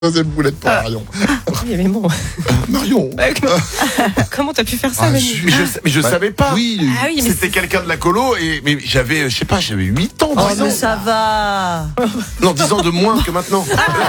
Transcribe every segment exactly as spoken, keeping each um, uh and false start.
Deuxième boulette pour Ah. Marion. Oui, mais bon. Marion. Ouais, comment- Comment t'as pu faire ça, Ah, Manu je- Mais je, mais je Ouais. savais pas. Oui. Ah oui, mais C'était quelqu'un de la colo et mais j'avais, je sais pas, j'avais huit ans, Oh, dix mais ans. ça va. Non, dix ans de moins que maintenant.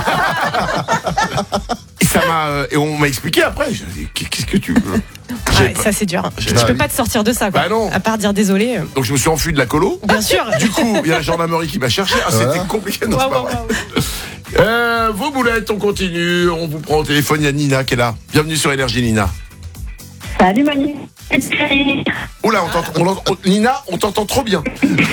Et ça m'a, euh, et on m'a expliqué après. J'ai dit, qu'est-ce que tu veux Ah J'avais ouais, pas- ça c'est dur. j'ai- Tu peux pas te sortir de ça, quoi. Bah non. À part dire désolé. euh, Donc je me suis enfui de la colo. Bien sûr. Du coup, il y a la gendarmerie qui m'a cherché. Ah, c'était Voilà. compliqué. Non, c'est Waouh, pas waouh, vrai. waouh. Euh, vos boulettes, on continue. On vous prend au téléphone. Il y a Nina qui est là. Bienvenue sur Énergie, Nina. Salut Manu. Oula, on t'entend- on l'entend- on- Nina, on t'entend trop bien.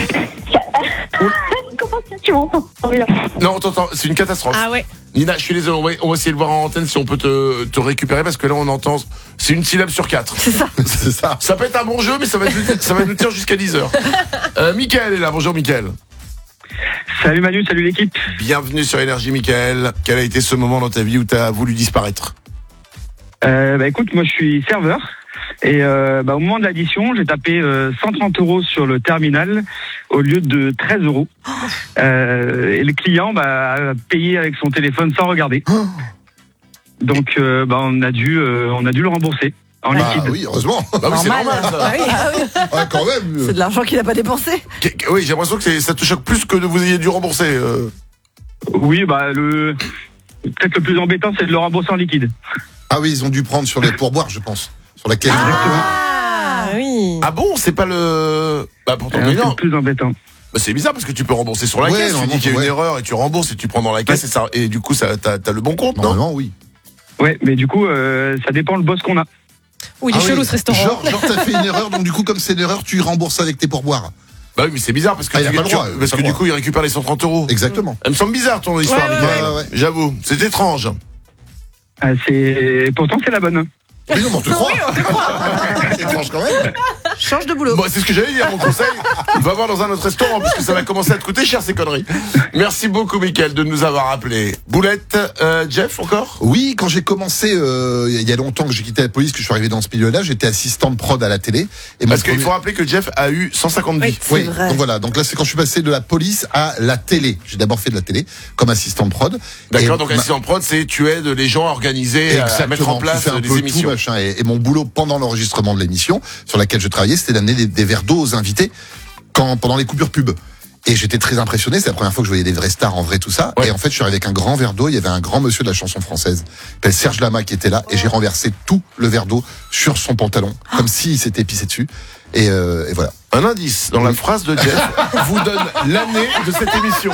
Comment ça tu m'entends bien? Non, on t'entend. C'est une catastrophe. Ah ouais. Nina, je suis désolé. On va, on va essayer de voir en antenne si on peut te, te récupérer parce que là, on entend. C'est une syllabe sur quatre. C'est ça. C'est ça. Ça peut être un bon jeu, mais ça va, nous- ça va nous tenir jusqu'à dix heures. Euh, Mickaël est là. Bonjour, Mickaël. Salut Manu, salut l'équipe. Bienvenue sur Énergie, Mickaël. Quel a été ce moment dans ta vie où tu as voulu disparaître? Euh, bah écoute, moi je suis serveur et euh, bah, au moment de l'addition, j'ai tapé euh, cent trente euros sur le terminal au lieu de treize euros. Euh, et le client bah, a payé avec son téléphone sans regarder. Donc euh, bah, on a dû euh, on a dû le rembourser en Ah liquide. oui, heureusement. Bah oui, c'est normal. ça. Ah oui. Ah oui. Ouais, quand même. C'est de l'argent qu'il n'a pas dépensé. Qu- qu- Oui, j'ai l'impression que c'est- ça te choque plus que de vous ayez dû rembourser. euh. Oui, bah le peut-être le plus embêtant, c'est de le rembourser en liquide. Ah oui, ils ont dû prendre sur les pourboires, je pense. Sur la caisse. Ah oui. Ah bon, c'est pas le. Bah pourtant, Euh, mais c'est non. le plus embêtant. Bah, c'est bizarre parce que tu peux rembourser sur la Ouais, caisse. Tu normalement, dis qu'il y a une ouais. erreur et tu rembourses et tu prends dans la caisse et, ça, et du coup, ça, t'as, t'as le bon compte, non? Normalement, oui. Ouais, mais du coup, euh, ça dépend le boss qu'on a. Oui, il est Ah chelou oui. ce restaurant. Genre, genre t'as fait une erreur, donc du coup, comme c'est une erreur, tu rembourses avec tes pourboires. Bah oui, mais c'est bizarre parce que, Ah, il a tu- pas le tu- droit, il a parce pas que le du droit. coup, il récupère les cent trente euros. Exactement. Elle me semble bizarre ton histoire, Ouais, ouais, Mickaël. ouais, ouais. J'avoue, c'est étrange. Ah, c'est pourtant c'est la bonne. Oui, non, mais on te croit. C'est étrange quand même. Change de boulot. Bon, c'est ce que j'allais dire, mon conseil. Va voir dans un autre restaurant parce que ça va commencer à te coûter cher ces conneries. Merci beaucoup, Mickaël, de nous avoir appelés. Boulette, euh, Jeff, encore? Oui, quand j'ai commencé, euh, il y a longtemps que j'ai quitté la police, que je suis arrivé dans ce milieu-là, j'étais assistant de prod à la télé. Et mon Parce qu'il premier- faut rappeler que Jeff a eu cent cinquante vies. C'est Oui, vrai. donc voilà. Donc là, c'est quand je suis passé de la police à la télé. J'ai d'abord fait de la télé comme assistant de prod. D'accord, Et donc ma- assistant prod, c'est tu aides les gens à organiser, à Exactement, mettre en tu place fais un des peu émissions. tout, machin. Et, et mon boulot pendant l'enregistrement de l'émission sur laquelle je travaillais, c'était d'amener des, des verres d'eau aux invités quand, pendant les coupures pub. Et j'étais très impressionné, c'est la première fois que je voyais des vrais stars en vrai, tout ça. Ouais. Et en fait, je suis arrivé avec un grand verre d'eau, il y avait un grand monsieur de la chanson française, qui s'appelle Serge Lama, qui était là, et j'ai renversé tout le verre d'eau sur son pantalon, comme s'il s'était pissé dessus. Et, euh, et voilà. Un indice dans la phrase de Jeff vous donne l'année de cette émission.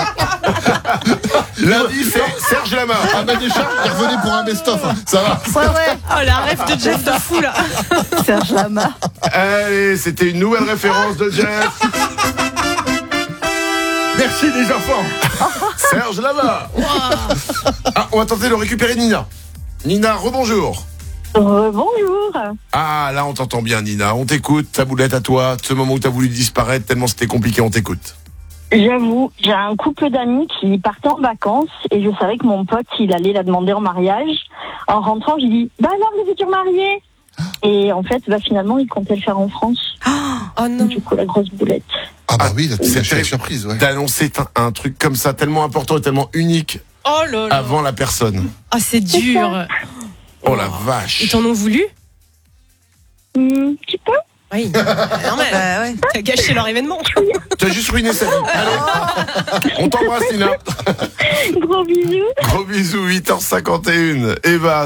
L'indice c'est Serge Lama. Ah bah déjà, il revenait pour un best-of, hein. Ça va. Ouais, ouais. Oh, la rêve de Jeff de fou, là. Serge Lama. Allez, c'était une nouvelle référence de Jeff. Merci les enfants. Serge Lama. Ah, on va tenter de récupérer Nina. Nina, rebonjour. Euh, bonjour. Ah, là on t'entend bien Nina. On t'écoute, ta boulette à toi. Ce moment où t'as voulu disparaître tellement c'était compliqué, on t'écoute. J'avoue, j'ai un couple d'amis qui partaient en vacances et je savais que mon pote, il allait la demander en mariage. En rentrant, j'ai dit, bah alors, les futurs mariés. Et en fait, bah finalement, il comptait le faire en France. Oh non. Du coup, la grosse boulette. Ah bah Ah, oui, là, c'est c'est terrible. la surprise, ouais. T'as annoncé un, un truc comme ça tellement important et tellement unique Oh là là. avant la personne. Oh, c'est dur. Oh la vache. Ils t'en ont voulu? Un petit peu. Oui. Normal. Bah ouais. T'as gâché leur événement. T'as juste ruiné sa vie. Allez. On t'embrasse Nina. Gros bisous. Gros bisous, huit heures cinquante et une. Eva.